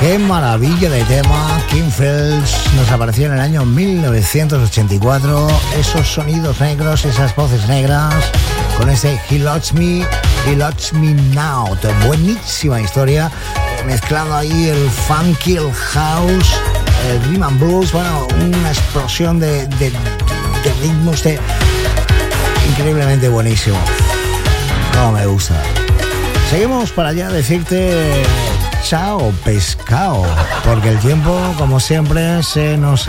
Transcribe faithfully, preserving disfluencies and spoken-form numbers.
Qué maravilla de tema. Kim Fields nos apareció en el año mil novecientos ochenta y cuatro. Esos sonidos negros, esas voces negras, con ese He Loves Me, He Loves Me Now. Buenísima historia, mezclando ahí el funky, el house, el rhythm and blues. Bueno, una explosión de, de, de ritmos de... increíblemente buenísimo. Como me gusta. Seguimos para allá decirte chao pescado, porque el tiempo, como siempre, se nos